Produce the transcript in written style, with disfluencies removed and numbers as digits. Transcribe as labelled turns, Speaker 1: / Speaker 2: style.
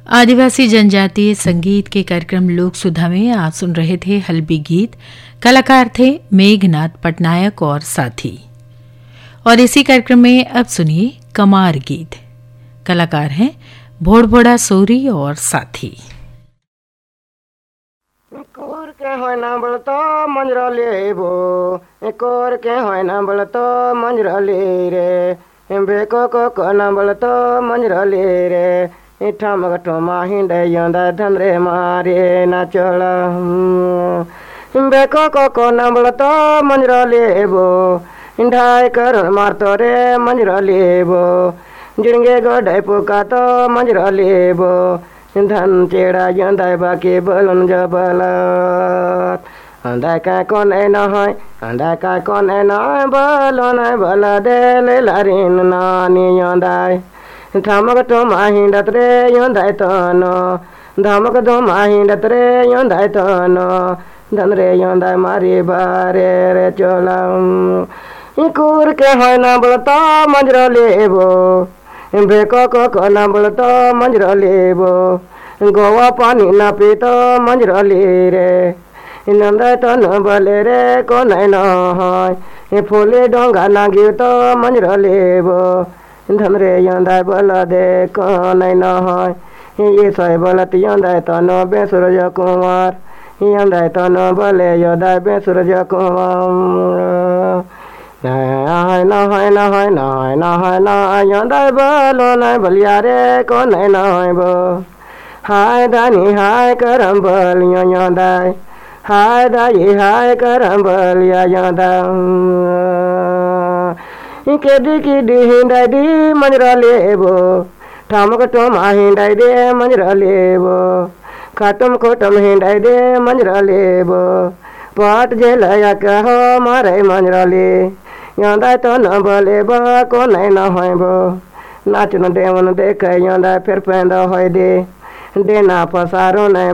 Speaker 1: आदिवासी जनजातीय संगीत के कार्यक्रम लोक सुधा में आप सुन रहे थे हल्बी गीत। कलाकार थे मेघनाथ पटनायक और साथी। और इसी कार्यक्रम में अब सुनिए कमार गीत। कलाकार हैं भोड़भोड़ा सोरी और साथी।
Speaker 2: कोर के होय ना बोलतो मंजरा लेबो, कोर के होय ना बोलतो मंजरा ले रे, बेको को ना बोलतो मंजरा ले रे, ठमक ठोमा हिंडे योंदा धंधरे मारे ना चला, बेको को ना बोलतो मंजरा लेबो, ढाई कर मारतो रे मंजरा लेबो, जिंगे गोडे पुका तो मंजरा लेबो, धन चेड़ा यंदाय बाकी बलन जबलत अंधा का कोन न है अंधा का कोन न बलन बला दे लारिन नानी यंदाय धमक तो माहिंडत रे यंदाय तनो धमक दो माहिंडत रे यंदाय तनो धन रे यंदाय मारी बारे रे चलम इकुर के है ना बोलता मंजरा लेबो, बेको को ना बोलतो मंजरा लेबो, गोवा पानी ना पीतो मंजरा ले रे, नंदा तो न बले रे को नहीं न है, फूले डोंगा ना गिर तो मंजरा लेबो, धन रे यंदा बला दे को नहीं न है, ये सोई बलत यंदा तो न बेसुरज कुमार, यंदा तो न बले योदा बेसुरज कुमार, यंदा बलो नहीं बलिया रे को नहीं न है बो, हाय दानी हाय करम बलिया यंदा, हाय दाई हाय करम बलिया यंदा, केडी केडी हिंडाई दी मंजरा लेबो, ठमक ठोमा हिंडाई दे मंजरा लेबो, खाटम खोटम हिंडाई दे मंजरा लेबो, पाट जेलया कहो मारे मंजरा ले, यंदा तो न बोले बो को नहीं न होय बो, नाच न देवन देख यंदा फिर पैदा होय दे, देना पसारो नहीं